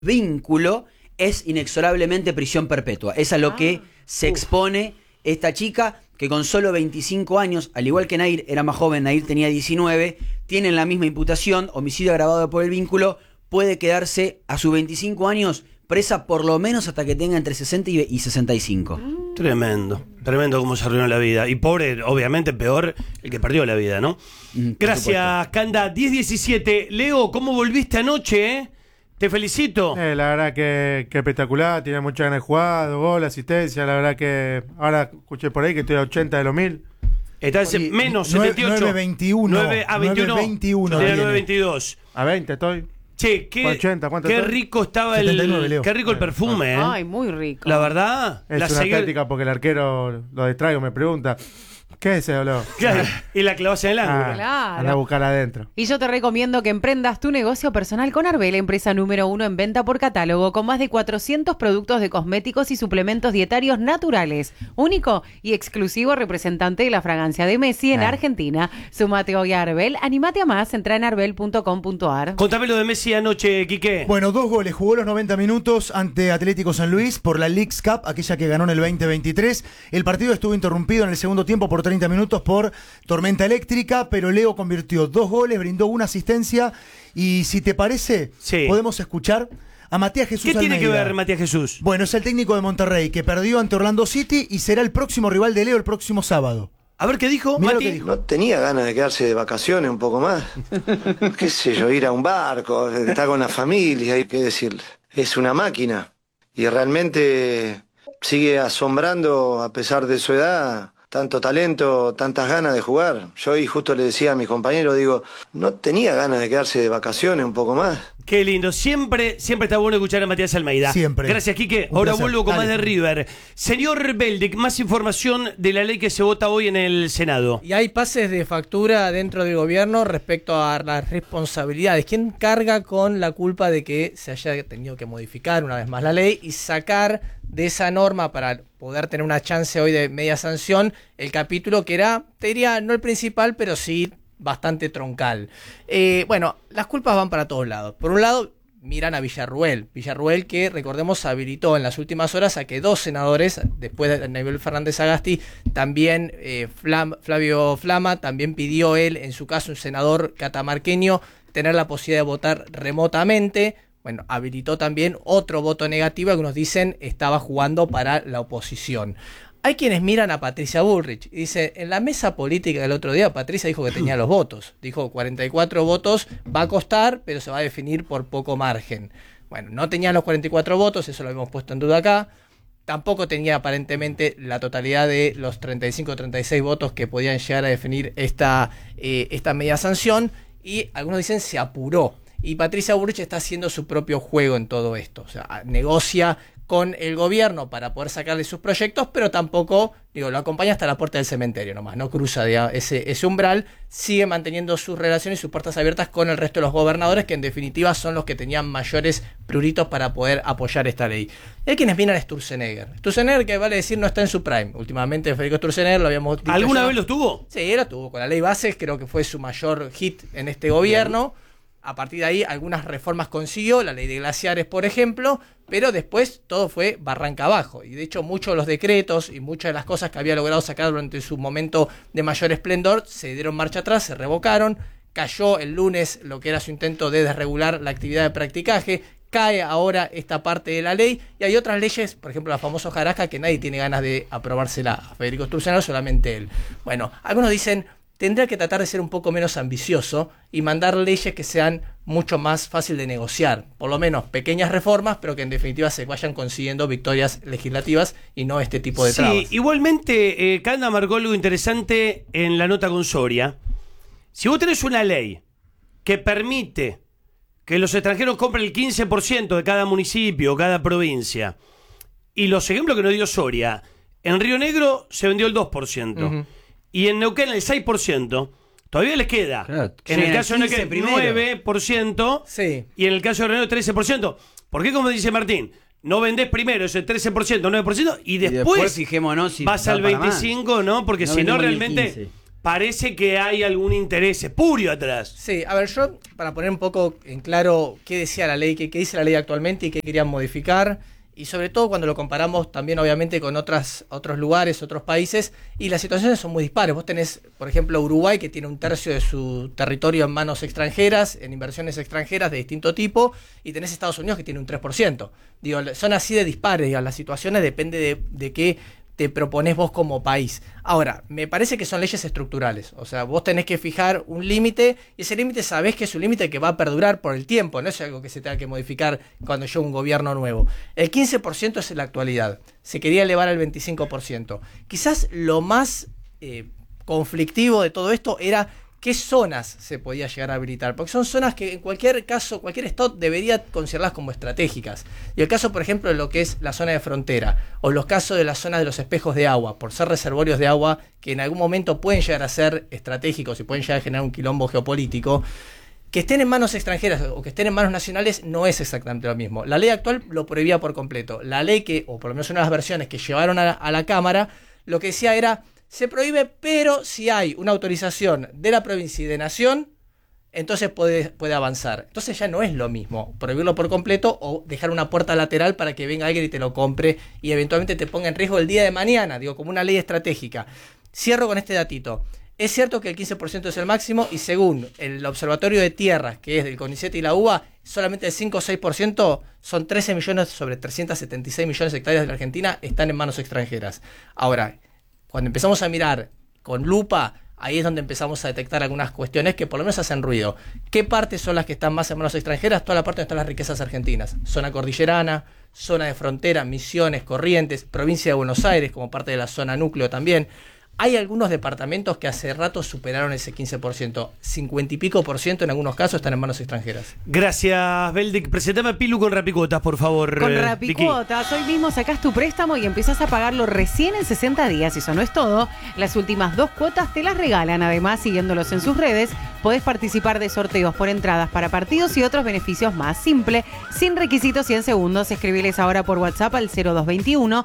vínculo es inexorablemente prisión perpetua. Es a lo que se expone esta chica, que con solo 25 años, al igual que Nair, era más joven, Nair tenía 19, tienen la misma imputación, homicidio agravado por el vínculo, puede quedarse a sus 25 años presa por lo menos hasta que tenga entre 60 y 65. Tremendo, tremendo cómo se arruinó la vida. Y pobre, obviamente, peor el que perdió la vida, ¿no? Gracias, Canda. 10-17. Leo, ¿cómo volviste anoche, Te felicito. La verdad que espectacular, tiene mucha ganas de jugar, 2 goles, asistencia, la verdad que ahora escuché por ahí que estoy a 80 de los 1000. Estás menos 78. 9.21. 9 a 21. 9.21. Tenía 9.22. A 20 estoy. Che, qué, 80, ¿cuánto qué estoy? rico estaba 79, Leo. qué rico el perfume, Ay, muy rico. La verdad. Es la una táctica porque el arquero lo distraigo, me pregunta, ¿qué es ese olor? Claro, y la clavas en el ángulo. Claro. Anda a buscar adentro. Y yo te recomiendo que emprendas tu negocio personal con Arbel, empresa número 1 en venta por catálogo, con más de 400 productos de cosméticos y suplementos dietarios naturales. Único y exclusivo representante de la fragancia de Messi en Argentina. Sumate hoy a Arbel, animate a más, entra en arbel.com.ar. Contame lo de Messi anoche, Quique. Bueno, 2 goles, jugó los 90 minutos ante Atlético San Luis por la Leagues Cup, aquella que ganó en el 2023. El partido estuvo interrumpido en el segundo tiempo por 30 minutos por tormenta eléctrica, pero Leo convirtió 2 goles, brindó una asistencia y si te parece, podemos escuchar a Matías Jesús ¿Qué Almeida. tiene que ver Matías Jesús? Bueno, es el técnico de Monterrey que perdió ante Orlando City y será el próximo rival de Leo el próximo sábado. A ver qué dijo, Mirá Mati. lo que dijo. No tenía ganas de quedarse de vacaciones un poco más. Qué sé yo, ir a un barco, estar con la familia, hay que decirle. Es una máquina y realmente sigue asombrando a pesar de su edad. Tanto talento, tantas ganas de jugar. Yo hoy justo le decía a mis compañeros, digo, no tenía ganas de quedarse de vacaciones un poco más. Qué lindo. Siempre está bueno escuchar a Matías Almeida. Siempre. Gracias, Quique. Un Ahora placer. vuelvo con Dale. más de River. Señor Beldic, más información de la ley que se vota hoy en el Senado. Y hay pases de factura dentro del gobierno respecto a las responsabilidades. ¿Quién carga con la culpa de que se haya tenido que modificar una vez más la ley y sacar de esa norma para poder tener una chance hoy de media sanción el capítulo que era, te diría, no el principal, pero sí bastante troncal? Bueno, las culpas van para todos lados. Por un lado, miran a Villarruel. Villarruel que, recordemos, habilitó en las últimas horas a que 2 senadores, después de Anibal Fernández Agasti, también Flavio Flama, también pidió él, en su caso un senador catamarqueño, tener la posibilidad de votar remotamente. Bueno, habilitó también otro voto negativo, algunos dicen estaba jugando para la oposición. Hay quienes miran a Patricia Bullrich y dice, en la mesa política del otro día, Patricia dijo que tenía los votos. Dijo 44 votos, va a costar, pero se va a definir por poco margen. Bueno, no tenía los 44 votos, eso lo hemos puesto en duda acá. Tampoco tenía aparentemente la totalidad de los 35 o 36 votos que podían llegar a definir esta media sanción. Y algunos dicen se apuró. Y Patricia Bullrich está haciendo su propio juego en todo esto. O sea, negocia con el gobierno para poder sacarle sus proyectos, pero tampoco, lo acompaña hasta la puerta del cementerio nomás, no cruza ese umbral, sigue manteniendo sus relaciones y sus puertas abiertas con el resto de los gobernadores, que en definitiva son los que tenían mayores pruritos para poder apoyar esta ley. Y hay quienes miran a Sturzenegger. Sturzenegger, que vale decir, no está en su prime. Últimamente Federico Sturzenegger lo habíamos dicho. ¿Alguna vez lo tuvo? Sí, lo tuvo. Con la ley Bases creo que fue su mayor hit en este gobierno. Bien. A partir de ahí algunas reformas consiguió, la ley de glaciares por ejemplo, pero después todo fue barranca abajo. Y de hecho muchos de los decretos y muchas de las cosas que había logrado sacar durante su momento de mayor esplendor se dieron marcha atrás, se revocaron. Cayó el lunes lo que era su intento de desregular la actividad de practicaje. Cae ahora esta parte de la ley y hay otras leyes, por ejemplo la famosa Jarasca, que nadie tiene ganas de aprobársela a Federico Sturzenegger, solamente él. Bueno, algunos dicen, tendría que tratar de ser un poco menos ambicioso y mandar leyes que sean mucho más fácil de negociar. Por lo menos pequeñas reformas, pero que en definitiva se vayan consiguiendo victorias legislativas y no este tipo de trabas. Sí, igualmente, Canda marcó algo interesante en la nota con Soria. Si vos tenés una ley que permite que los extranjeros compren el 15% de cada municipio, cada provincia, y los ejemplos que nos dio Soria, en Río Negro se vendió el 2%. Y en Neuquén el 6%, todavía les queda. Claro, en el caso de Neuquén 9%, sí. Y en el caso de Río Negro 13%. ¿Por qué, como dice Martín, no vendés primero ese 13%, 9%, y después fijémonos si vas al 25%, ¿no? Porque no si no realmente parece que hay algún interés espurio atrás. Sí, a ver, yo, para poner un poco en claro qué decía la ley, qué dice la ley actualmente y qué querían modificar, y sobre todo cuando lo comparamos también obviamente con otros lugares, otros países, y las situaciones son muy dispares. Vos tenés, por ejemplo, Uruguay, que tiene 1/3 de su territorio en manos extranjeras, en inversiones extranjeras de distinto tipo, y tenés Estados Unidos, que tiene un 3%. Digo, son así de dispares, digamos, las situaciones depende de qué te proponés vos como país. Ahora, me parece que son leyes estructurales. O sea, vos tenés que fijar un límite y ese límite sabés que es un límite que va a perdurar por el tiempo. No es algo que se tenga que modificar cuando llegue un gobierno nuevo. El 15% es en la actualidad. Se quería elevar al 25%. Quizás lo más conflictivo de todo esto era qué zonas se podía llegar a habilitar, porque son zonas que en cualquier caso, cualquier estado debería considerarlas como estratégicas. Y el caso, por ejemplo, de lo que es la zona de frontera, o los casos de las zonas de los espejos de agua, por ser reservorios de agua que en algún momento pueden llegar a ser estratégicos y pueden llegar a generar un quilombo geopolítico, que estén en manos extranjeras o que estén en manos nacionales no es exactamente lo mismo. La ley actual lo prohibía por completo. La ley que, o por lo menos una de las versiones que llevaron a la Cámara, lo que decía era: se prohíbe, pero si hay una autorización de la provincia y de nación, entonces puede avanzar. Entonces ya no es lo mismo prohibirlo por completo o dejar una puerta lateral para que venga alguien y te lo compre y eventualmente te ponga en riesgo el día de mañana, digo, como una ley estratégica. Cierro con este datito. Es cierto que el 15% es el máximo y según el Observatorio de Tierras, que es del CONICET y la UBA, solamente el 5 o 6%, son 13 millones sobre 376 millones de hectáreas de la Argentina, están en manos extranjeras. Ahora, cuando empezamos a mirar con lupa, ahí es donde empezamos a detectar algunas cuestiones que por lo menos hacen ruido. ¿Qué partes son las que están más en manos extranjeras? Toda la parte donde están las riquezas argentinas. Zona cordillerana, zona de frontera, Misiones, Corrientes, provincia de Buenos Aires como parte de la zona núcleo también. Hay algunos departamentos que hace rato superaron ese 15%. 50 y pico % en algunos casos están en manos extranjeras. Gracias, Beldic. Presentame a Pilu con Rapicuotas, por favor. Con Vicky. Rapicuotas, hoy mismo sacás tu préstamo y empiezas a pagarlo recién en 60 días. Eso no es todo. Las últimas 2 cuotas te las regalan. Además, siguiéndolos en sus redes, podés participar de sorteos por entradas para partidos y otros beneficios más. Simple, sin requisitos y en segundos. Escribiles ahora por WhatsApp al 0221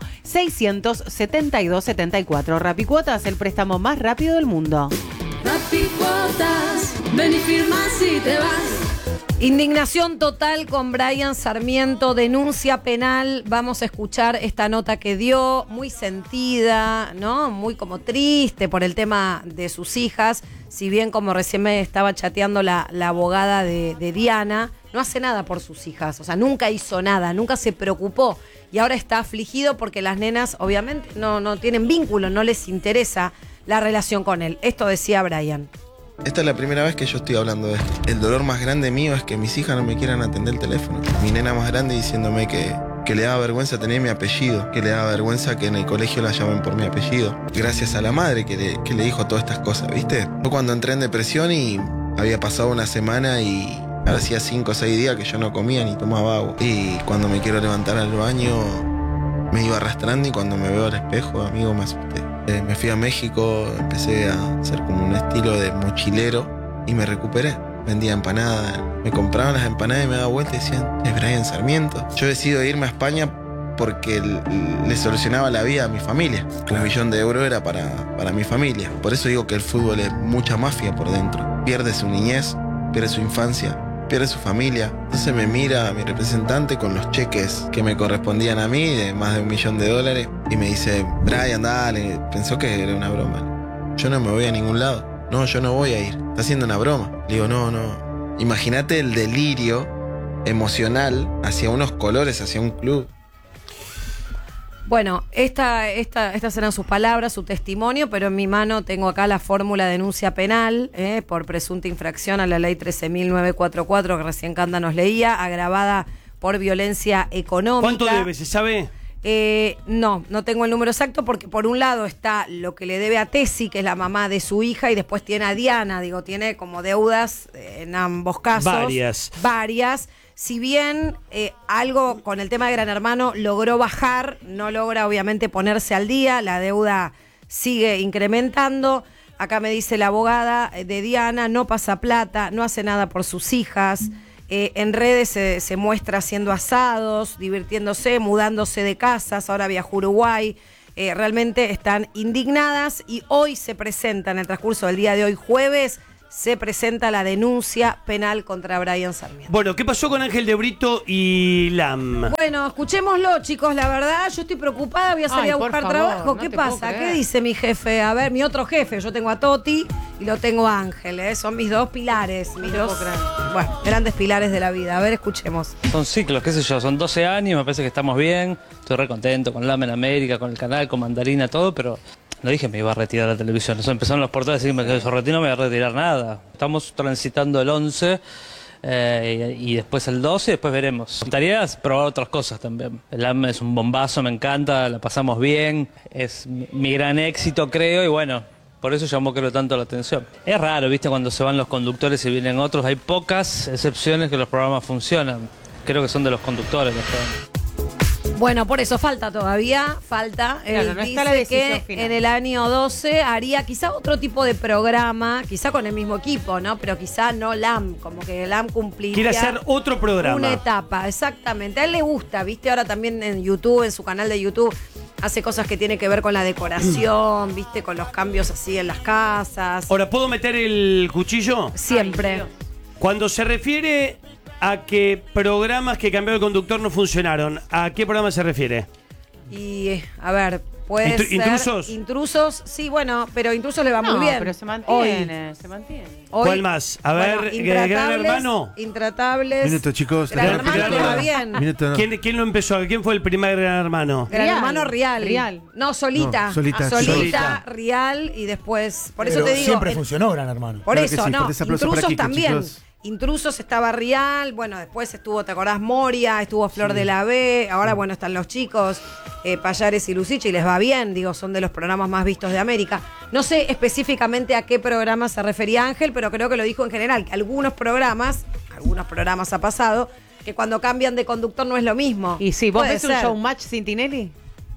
672 74. Rapicuotas, el préstamo más rápido del mundo. Rapicuotas, ven y firma si te vas. Indignación total con Brian Sarmiento, denuncia penal. Vamos a escuchar esta nota que dio, muy sentida, ¿no? Muy como triste por el tema de sus hijas. Si bien, como recién me estaba chateando la abogada de Diana, no hace nada por sus hijas. O sea, nunca hizo nada, nunca se preocupó. Y ahora está afligido porque las nenas, obviamente, no tienen vínculo, no les interesa la relación con él. Esto decía Brian. Esta es la primera vez que yo estoy hablando de esto. El dolor más grande mío es que mis hijas no me quieran atender el teléfono. Mi nena más grande diciéndome que le da vergüenza tener mi apellido, que le da vergüenza que en el colegio la llamen por mi apellido. Gracias a la madre que le dijo todas estas cosas, ¿viste? Yo cuando entré en depresión y había pasado una semana y hacía 5 o 6 días que yo no comía ni tomaba agua. Y cuando me quiero levantar al baño me iba arrastrando y cuando me veo al espejo, amigo, me asusté. Me fui a México, empecé a hacer como un estilo de mochilero y me recuperé. Vendía empanadas, me compraban las empanadas y me daba vuelta y decían, es Brian Sarmiento. Yo decido irme a España porque le solucionaba la vida a mi familia. Un millón de euros era para mi familia. Por eso digo que el fútbol es mucha mafia por dentro. Pierde su niñez, pierde su infancia, pierde su familia. Entonces me mira mi representante con los cheques que me correspondían a mí de más de $1 millón y me dice, Brian, dale. Pensó que era una broma. Yo no me voy a ningún lado. No, yo no voy a ir. Está haciendo una broma. Le digo, no. Imagínate el delirio emocional hacia unos colores, hacia un club. Bueno, estas eran sus palabras, su testimonio, pero en mi mano tengo acá la fórmula de denuncia penal por presunta infracción a la ley 13.944 que recién Canda nos leía, agravada por violencia económica. ¿Cuánto debe? ¿Se sabe? No tengo el número exacto porque por un lado está lo que le debe a Tessy, que es la mamá de su hija, y después tiene a Diana, tiene como deudas en ambos casos. Varias. Si bien algo con el tema de Gran Hermano logró bajar, no logra obviamente ponerse al día, la deuda sigue incrementando. Acá me dice la abogada de Diana, no pasa plata, no hace nada por sus hijas. En redes se muestra haciendo asados, divirtiéndose, mudándose de casas, ahora viajó a Uruguay. realmente están indignadas y hoy se presenta, en el transcurso del día de hoy, jueves, se presenta la denuncia penal contra Brian Sarmiento. Bueno, ¿qué pasó con Ángel de Brito y Lam? Bueno, escuchémoslo, chicos. La verdad, yo estoy preocupada. Voy a salir a buscar trabajo. no ¿Qué te puedo pasa? creer. ¿Qué dice mi jefe? A ver, mi otro jefe. Yo tengo a Toti y lo tengo a Ángel. Son mis dos pilares. Mis dos, bueno, grandes pilares de la vida. A ver, escuchemos. Son ciclos, qué sé yo, son 12 años, me parece que estamos bien. Estoy re contento con Lam en América, con el canal, con Mandarina, todo, pero no dije que me iba a retirar de la televisión. Eso empezaron los portales a decir que me retiro, no me voy a retirar nada. Estamos transitando el 11 y después el 12 y después veremos. Me gustaría probar otras cosas también. El AM es un bombazo, me encanta, la pasamos bien, es mi gran éxito creo y bueno, por eso llamó creo tanto la atención. Es raro, viste, cuando se van los conductores y vienen otros, hay pocas excepciones que los programas funcionan. Creo que son de los conductores los programas. Bueno, por eso falta todavía, falta. Claro, Él no dice está la decisión que final. en el año 12 haría quizá otro tipo de programa, quizá con el mismo equipo, ¿no? Pero quizá no LAM, como que LAM cumpliría Quiere hacer otro programa. una etapa, exactamente. A él le gusta, ¿viste? Ahora también en YouTube, en su canal de YouTube, hace cosas que tienen que ver con la decoración, ¿viste? Con los cambios así en las casas. Ahora, ¿puedo meter el cuchillo? Siempre. Cuando se refiere a que programas que cambió el conductor no funcionaron, ¿a qué programa se refiere? Y, a ver, puede ser... ¿Intrusos? Intrusos, sí, bueno, pero Intrusos le va No, muy bien. pero se mantiene, se mantiene. Hoy- ¿Cuál más? A ver, bueno, Gran Hermano. Intratables. Minuto, chicos. Gran Gran Hermano le va Hermano. bien. Minuto, no. ¿Quién lo empezó? ¿Quién fue el primer Gran Hermano? Gran Rial. Hermano Rial. Rial. No, Solita. No, Solita. Solita. Rial y después. Por eso Pero te digo. siempre en- funcionó Gran Hermano. Por Claro que eso, sí, no. fuerte ese aplauso para Intrusos Kiko, también. chicos. Intrusos estaba Rial, bueno, después estuvo, ¿te acordás? Moria, estuvo Flor de la B, ahora bueno, están los chicos, Payares y Lucichi, y les va bien, digo, son de los programas más vistos de América. No sé específicamente a qué programa se refería Ángel, pero creo que lo dijo en general, que algunos programas ha pasado, que cuando cambian de conductor no es lo mismo. Y si vos Puede ves un ser. showmatch sin Tinelli.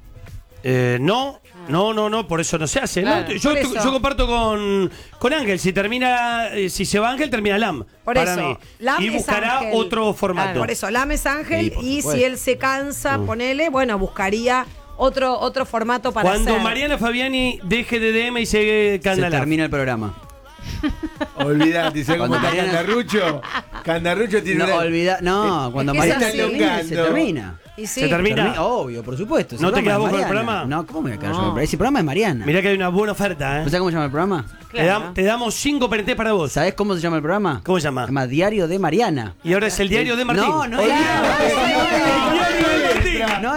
No, por eso no se hace. ¿no? Claro. Yo, Por eso. yo comparto con Ángel. Si se va Ángel, termina LAM. Por para eso, mí. LAM Y es buscará Ángel. otro formato. Por eso, Lam es Ángel Sí, por y supuesto. si él se cansa, ponele, bueno, buscaría otro formato para Cuando hacer. Mariana Fabiani deje de DM y se Se candala. termina el programa. Olvidate, ¿sabes cómo está Mariana- Candarrucho? Candarrucho tiene No, una... cuando Es que es Mariana así. termina, se termina. Y sí. Se termina. Obvio, por supuesto. ese ¿No te programa quedás es vos con el Mariana. programa? No, ¿cómo me voy a quedar yo con el programa? Ese programa es Mariana. Mirá que hay una buena oferta, ¿eh? ¿No sabes cómo se llama el programa? Te damos 5 PNT para vos. ¿Sabés cómo se llama el programa? ¿Cómo se llama? Se llama Diario de Mariana. Y ahora es el diario de Martín. No, no, Olvidate. no, El diario de Martín. No